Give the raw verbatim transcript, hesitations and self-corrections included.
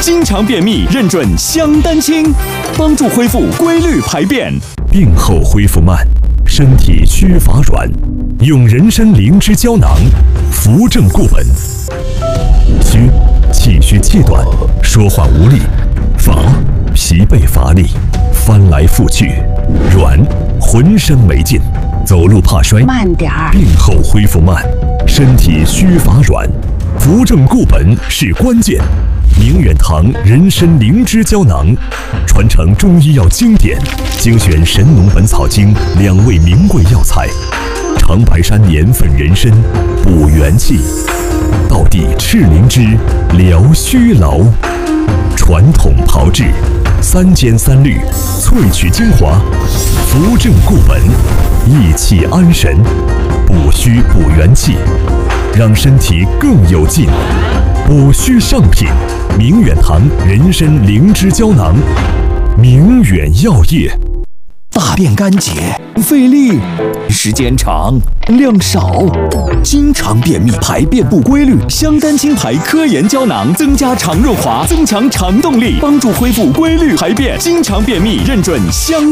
经常便秘认准香丹清，帮助恢复规律排便。 病后恢复慢，身体虚乏软，用人参灵芝胶囊扶正固本。虚，气虚气短，说话无力；乏，疲惫乏力，翻来覆去；软，浑身没劲，走路怕摔。 慢点儿。 病后恢复慢，身体虚乏软，扶正固本是关键。明远堂人参灵芝胶囊，传承中医药经典，精选《神农本草经》两味名贵药材，长白山年份人参补元气，道地赤灵芝疗虚劳，传统炮制，三尖三滤，萃取精华，扶正固本，益气安神，补虚补元气，让身体更有劲。补虚上品，明远堂人参灵芝胶囊，明远药业。 大便干结，费力，时间长，量少，经常便秘，排便不规律。香丹清牌科研胶囊增加肠润滑，增强肠动力，帮助恢复规律排便。经常便秘认准香